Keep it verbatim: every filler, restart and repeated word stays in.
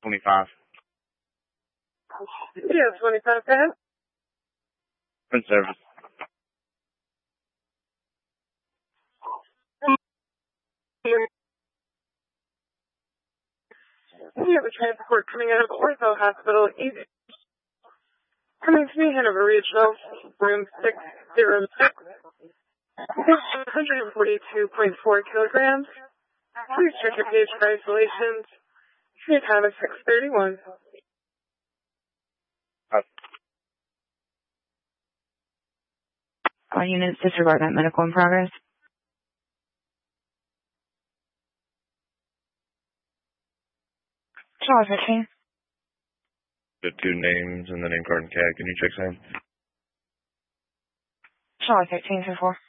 twenty-five. Yeah, twenty-five, go ahead. Print service. We have a transport coming out of Ortho Hospital. Coming to me, Hanover Regional, room six zero six. one hundred forty-two point four kilograms. Please check your page for isolations. Please have a six thirty-one. All units disregard that medical in progress. Charles fifteen. The two names and the name card and C A D. Can you check Sam? Charles fifteen for four.